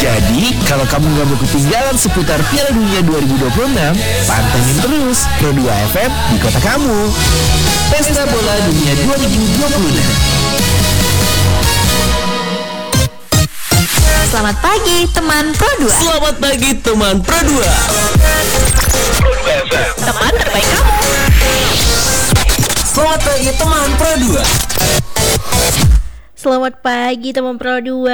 Jadi, kalau kamu gak mau ketinggalan seputar Piala Dunia 2026, pantengin terus Pro 2 FM di kota kamu. Pesta Bola Dunia 2026. Selamat pagi teman Pro 2. Selamat pagi teman Pro 2. Pro 2 FM, Teman terbaik kamu. selamat pagi teman Pro 2. Selamat pagi teman Pro 2.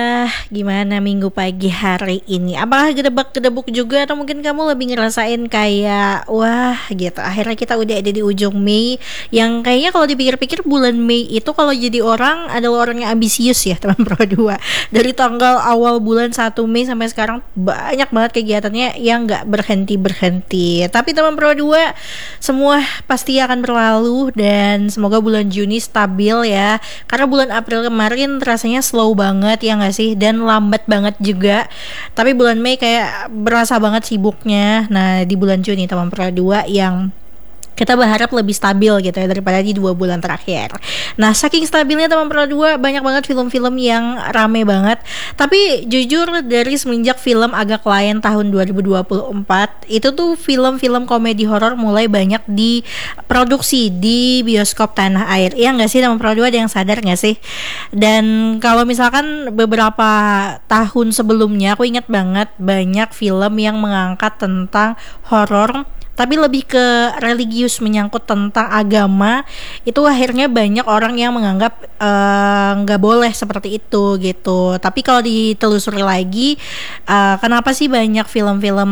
Gimana minggu pagi hari ini? Apakah gedebak-gedebuk juga atau mungkin kamu lebih ngerasain kayak wah gitu. Akhirnya kita udah ada di ujung Mei, yang kayaknya kalau dipikir-pikir bulan Mei itu kalau jadi orang adalah orang yang ambisius ya teman Pro 2. Dari tanggal awal bulan 1 Mei sampai sekarang banyak banget kegiatannya yang gak berhenti-berhenti. Tapi teman Pro 2, semua pasti akan berlalu dan semoga bulan Juni stabil ya. Karena bulan April kemarin rasanya slow banget ya gak sih, dan lambat banget juga. Tapi bulan Mei kayak berasa banget sibuknya. Nah di bulan Juni teman Pro 2 yang kita berharap lebih stabil gitu ya daripada di 2 bulan terakhir. Nah saking stabilnya teman Pro 2, banyak banget film-film yang rame banget. Tapi jujur dari semenjak film Agak Lain tahun 2024, itu tuh film-film komedi horor mulai banyak diproduksi di bioskop tanah air. Iya gak sih teman Pro 2, ada yang sadar gak sih? Dan kalau misalkan beberapa tahun sebelumnya, aku ingat banget banyak film yang mengangkat tentang horor tapi lebih ke religius, menyangkut tentang agama. Itu akhirnya banyak orang yang menganggap nggak boleh seperti itu gitu. Tapi kalau ditelusuri lagi, kenapa sih banyak film-film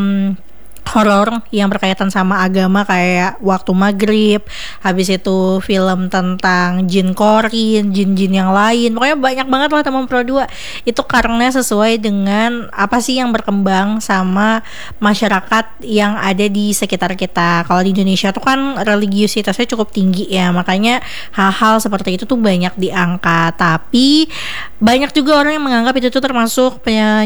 horor yang berkaitan sama agama kayak Waktu Maghrib, habis itu film tentang jin korin, jin-jin yang lain, pokoknya banyak banget lah teman Pro 2. Itu karena sesuai dengan apa sih yang berkembang sama masyarakat yang ada di sekitar kita. Kalau di Indonesia tuh kan religiusitasnya cukup tinggi ya, makanya hal-hal seperti itu tuh banyak diangkat. Tapi banyak juga orang yang menganggap itu tuh termasuk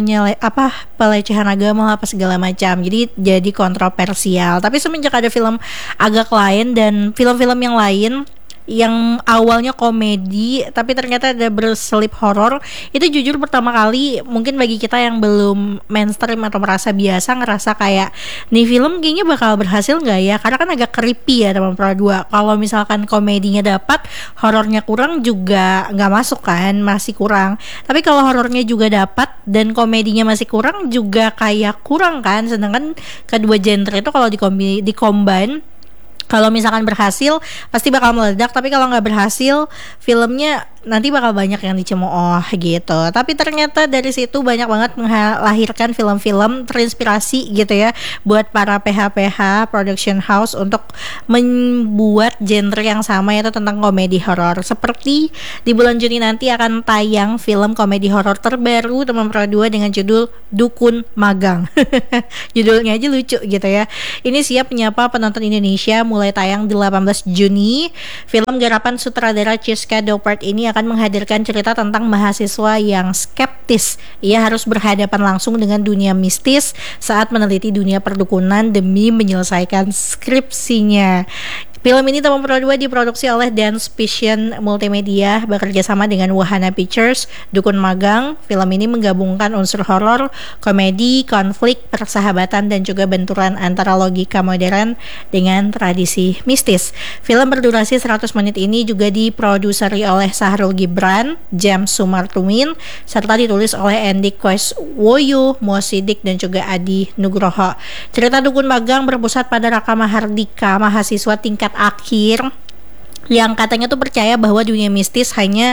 pelecehan agama apa segala macam. Jadi kontroversial. Tapi semenjak ada film Agak Lain dan film-film yang lain yang awalnya komedi tapi ternyata ada berselip horor, itu jujur pertama kali mungkin bagi kita yang belum mainstream atau merasa biasa, ngerasa kayak nih film kayaknya bakal berhasil gak ya, karena kan agak creepy ya teman Pro 2. Kalau misalkan komedinya dapat, horornya kurang juga gak masuk kan, masih kurang. Tapi kalau horornya juga dapat dan komedinya masih kurang juga kayak kurang kan. Sedangkan kedua genre itu kalau dikombin, kalau misalkan berhasil pasti bakal meledak, tapi kalau nggak berhasil filmnya nanti bakal banyak yang dicemooh gitu. Tapi ternyata dari situ banyak banget melahirkan film-film terinspirasi gitu ya buat para PH-PH production house untuk membuat genre yang sama, yaitu tentang komedi horor. Seperti di bulan Juni nanti akan tayang film komedi horor terbaru teman Pro 2 dengan judul Dukun Magang. Judulnya aja lucu gitu ya. Ini siap menyapa penonton Indonesia mulai tayang 18 Juni. Film garapan sutradara Chiska Dopart ini akan menghadirkan cerita tentang mahasiswa yang skeptis. Ia harus berhadapan langsung dengan dunia mistis saat meneliti dunia perdukunan demi menyelesaikan skripsinya. Film ini teman Pro 2 diproduksi oleh Dance Vision Multimedia bekerja sama dengan Wahana Pictures. Dukun Magang, film ini menggabungkan unsur horor, komedi, konflik, persahabatan, dan juga benturan antara logika modern dengan tradisi mistis. Film berdurasi 100 menit ini juga diproduseri oleh Sahrul Gibran, James Sumartumin, serta ditulis oleh Andy Koeswoyo, Mo Sidik, dan juga Adi Nugroho. Cerita Dukun Magang berpusat pada Raka Mahardika, mahasiswa tingkat akhir yang katanya tuh percaya bahwa dunia mistis hanya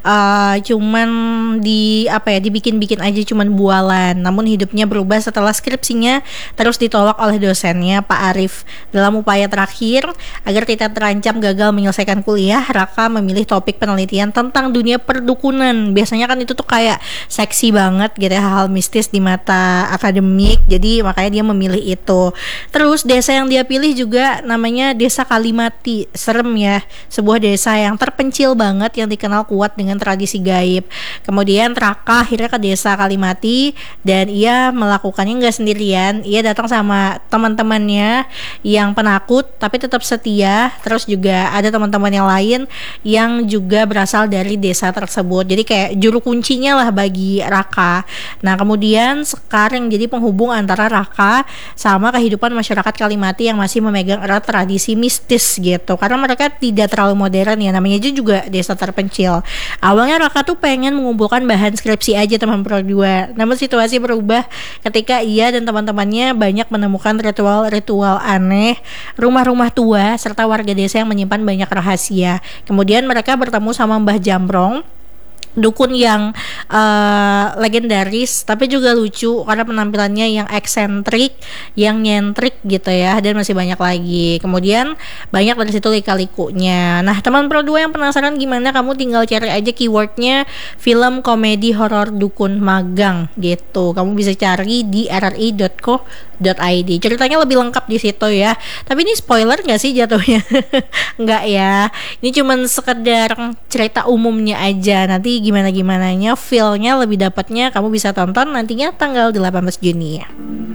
cuman dibikin-bikin aja, cuman bualan. Namun hidupnya berubah setelah skripsinya terus ditolak oleh dosennya Pak Arif. Dalam upaya terakhir agar tidak terancam gagal menyelesaikan kuliah, Raka memilih topik penelitian tentang dunia perdukunan. Biasanya kan itu tuh kayak seksi banget gitu ya, hal-hal mistis di mata akademik. Jadi makanya dia memilih itu. Terus desa yang dia pilih juga namanya Desa Kalimati. Serem ya. sebuah desa yang terpencil banget yang dikenal kuat dengan tradisi gaib. Kemudian Raka akhirnya ke desa Kalimati dan ia melakukannya nggak sendirian. Ia datang sama teman-temannya yang penakut tapi tetap setia. Terus juga ada teman-teman yang lain yang juga berasal dari desa tersebut. Jadi kayak juru kuncinya lah bagi Raka. Nah kemudian sekarang jadi penghubung antara Raka sama kehidupan masyarakat Kalimati yang masih memegang erat tradisi mistis gitu. Karena mereka tidak terlalu modern ya, namanya juga desa terpencil. Awalnya Raka tuh pengen mengumpulkan bahan skripsi aja teman Pro 2. Namun situasi berubah ketika ia dan teman-temannya banyak menemukan ritual-ritual aneh, rumah-rumah tua serta warga desa yang menyimpan banyak rahasia. Kemudian mereka bertemu sama Mbah Jambrong, dukun yang legendaris tapi juga lucu karena penampilannya yang eksentrik, yang nyentrik gitu ya, dan masih banyak lagi. Kemudian banyak dari situ lika-likunya. Nah teman Pro 2 yang penasaran gimana, kamu tinggal cari aja keywordnya film komedi horor dukun magang gitu. Kamu bisa cari di rri.co.id. Ceritanya lebih lengkap di situ ya. Tapi ini spoiler nggak sih jatuhnya? Nggak ya. Ini cuman sekedar cerita umumnya aja. Nanti gimana-gimananya, feel-nya lebih dapatnya kamu bisa tonton nantinya tanggal 18 Juni ya.